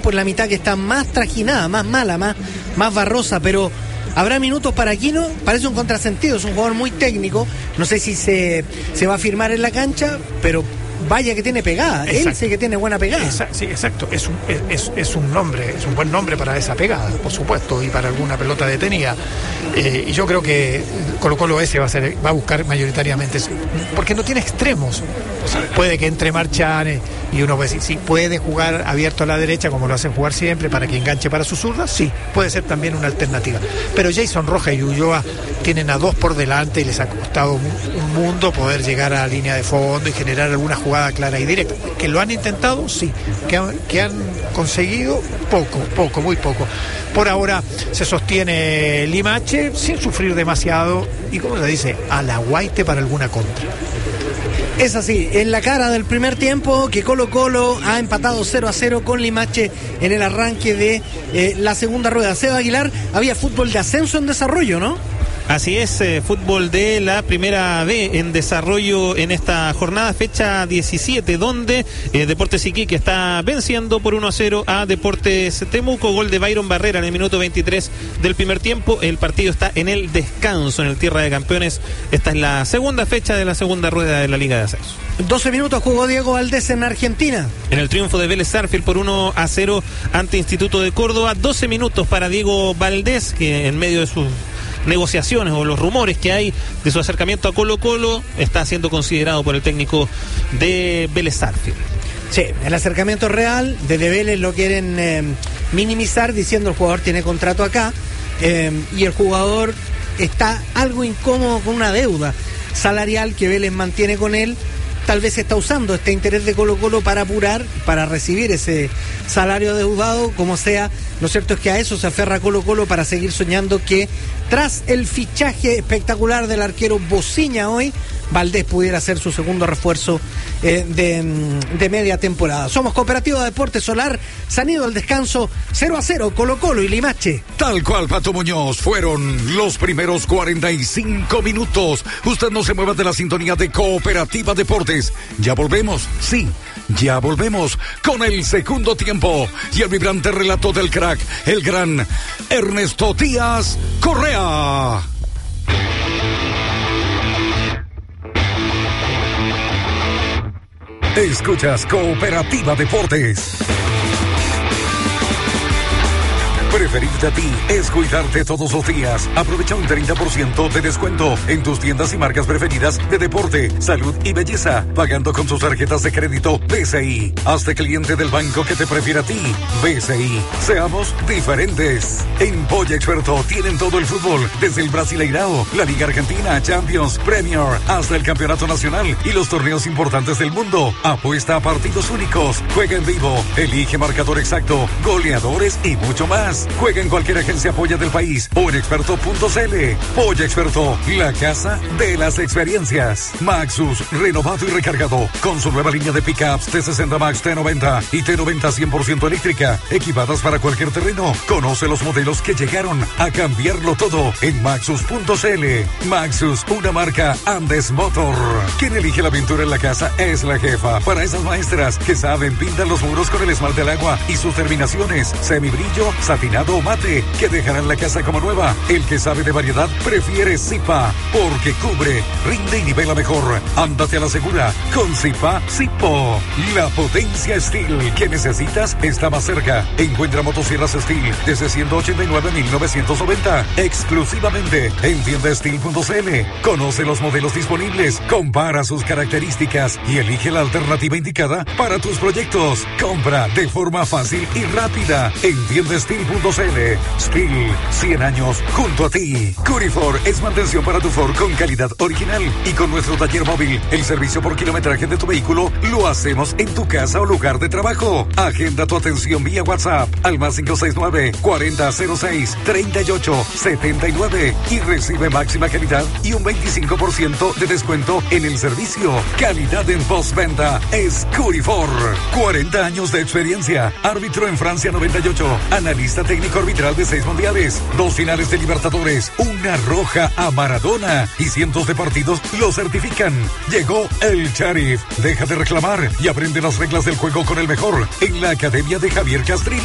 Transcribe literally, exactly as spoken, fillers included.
tiempo, en la mitad que está más trajinada, más mala, más, más barrosa, pero habrá minutos para Aquino. Parece un contrasentido, es un jugador muy técnico, no sé si se, se va a firmar en la cancha, pero vaya que tiene pegada. Exacto. Él sí que tiene buena pegada. Exacto, sí, exacto. Es un, es, es un nombre, es un buen nombre para esa pegada, por supuesto, y para alguna pelota detenida. Eh, y yo creo que Colo Colo ese va a ser, va a buscar mayoritariamente, porque no tiene extremos. O sea, puede que entre Marchán y uno puede decir, sí, puede jugar abierto a la derecha, como lo hacen jugar siempre, para que enganche para su zurda, sí, puede ser también una alternativa. Pero Jason Rojas y Ulloa tienen a dos por delante y les ha costado un, un mundo poder llegar a la línea de fondo y generar alguna jugada clara y directa. Que lo han intentado, sí. Que han, que han conseguido, poco, poco, muy poco. Por ahora se sostiene Limache sin sufrir demasiado y, como se dice, a la guaite para alguna contra. Es así, en la cara del primer tiempo que Colo Colo ha empatado cero a cero con Limache en el arranque de eh, la segunda rueda. Seba Aguilar, había fútbol de ascenso en desarrollo, ¿no? Así es, eh, fútbol de la primera B en desarrollo en esta jornada, fecha diecisiete, donde eh, Deportes Iquique está venciendo por uno a cero a Deportes Temuco, gol de Byron Barrera en el minuto veintitrés del primer tiempo. El partido está en el descanso en el Tierra de Campeones. Esta es la segunda fecha de la segunda rueda de la Liga de Ascenso. doce minutos jugó Diego Valdés en Argentina. En el triunfo de Vélez Sarsfield por uno a cero ante Instituto de Córdoba. doce minutos para Diego Valdés, que en medio de sus negociaciones o los rumores que hay de su acercamiento a Colo Colo, está siendo considerado por el técnico de Vélez Sarsfield. Sí, el acercamiento real, desde Vélez lo quieren eh, minimizar diciendo el jugador tiene contrato acá eh, y el jugador está algo incómodo con una deuda salarial que Vélez mantiene con él. Tal vez está usando este interés de Colo Colo para apurar, para recibir ese salario adeudado, como sea. Lo cierto es que a eso se aferra Colo Colo para seguir soñando que tras el fichaje espectacular del arquero Bociña hoy, Valdés pudiera ser su segundo refuerzo eh, de, de media temporada. Somos Cooperativa Deportes Solar, se han ido al descanso cero a cero Colo Colo y Limache. Tal cual, Pato Muñoz, fueron los primeros cuarenta y cinco minutos. Usted no se mueva de la sintonía de Cooperativa Deportes. Ya volvemos, sí, ya volvemos con el segundo tiempo y el vibrante relato del crack, el gran Ernesto Díaz Correa. Escuchas Cooperativa Deportes. Preferirte a ti es cuidarte todos los días. Aprovecha un treinta por ciento de descuento en tus tiendas y marcas preferidas de deporte, salud y belleza, pagando con tus tarjetas de crédito B C I. Hazte cliente del banco que te prefiere a ti. B C I. Seamos diferentes. En Polla Experto tienen todo el fútbol, desde el Brasileirao, la Liga Argentina, Champions, Premier, hasta el Campeonato Nacional y los torneos importantes del mundo. Apuesta a partidos únicos, juega en vivo, elige marcador exacto, goleadores y mucho más. Juega en cualquier agencia Polla del país o en experto punto c l. Polla Experto, la casa de las experiencias. Maxus, renovado y recargado, con su nueva línea de pickups T sesenta Max, T noventa y T noventa cien por ciento eléctrica, equipadas para cualquier terreno. Conoce los modelos que llegaron a cambiarlo todo en maxus punto c l. Maxus, una marca Andes Motor. Quien elige la pintura en la casa es la jefa. Para esas maestras que saben, pintan los muros con el esmalte al agua y sus terminaciones, semibrillo, satinado o mate, que dejarán la casa como nueva. El que sabe de variedad prefiere Zipa, porque cubre, rinde y nivela mejor. Ándate a la segura con Zipa Zipo. La potencia Steel que necesitas está más cerca. Encuentra motosierras Steel desde ciento ochenta y nueve mil novecientos noventa exclusivamente en tienda steel punto c l. Conoce los modelos disponibles, compara sus características y elige la alternativa indicada para tus proyectos. Compra de forma fácil y rápida en tienda steel punto c l. Steel, cien años junto a ti. Curifor es mantención para tu Ford con calidad original, y con nuestro taller móvil, el servicio por kilometraje de tu vehículo lo hacemos en tu casa o lugar de trabajo. Agenda tu atención vía WhatsApp al más cinco seis nueve, cuarenta cero seis, treinta y ocho setenta y nueve y recibe máxima calidad y un veinticinco por ciento de descuento en el servicio. Calidad en postventa es Curifor. cuarenta años de experiencia. Árbitro en Francia noventa y ocho. Analista técnico arbitral de seis mundiales, dos finales de Libertadores, una roja a Maradona y cientos de partidos lo certifican. Llegó el Sharif. Deja de reclamar y aprende las reglas del juego con el mejor en la Academia de Javier Castrillo.